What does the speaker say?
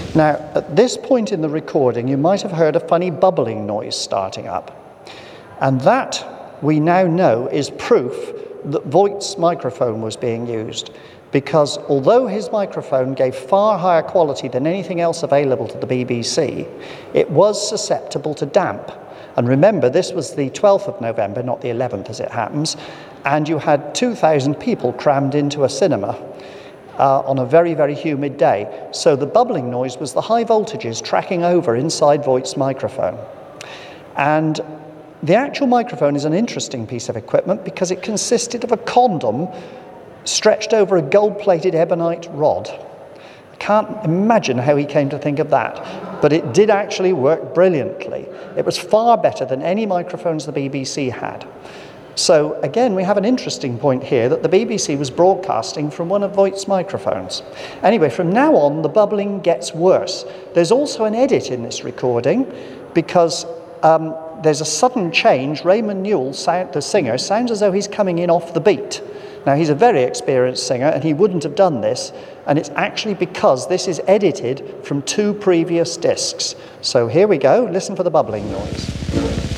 Now, at this point in the recording, you might have heard a funny bubbling noise starting up. And that, we now know, is proof that Voigt's microphone was being used. Because although his microphone gave far higher quality than anything else available to the BBC, it was susceptible to damp. And remember, this was the 12th of November, not the 11th as it happens, and you had 2,000 people crammed into a cinema on a very, very humid day. So the bubbling noise was the high voltages tracking over inside Voigt's microphone. And the actual microphone is an interesting piece of equipment because it consisted of a condom stretched over a gold-plated ebonite rod. I can't imagine how he came to think of that, but it did actually work brilliantly. It was far better than any microphones the BBC had. So again, we have an interesting point here that the BBC was broadcasting from one of Voigt's microphones. Anyway, from now on, the bubbling gets worse. There's also an edit in this recording because there's a sudden change. Raymond Newell, the singer, sounds as though he's coming in off the beat. Now, he's a very experienced singer, and he wouldn't have done this, and it's actually because this is edited from 2 previous discs. So here we go. Listen for the bubbling noise.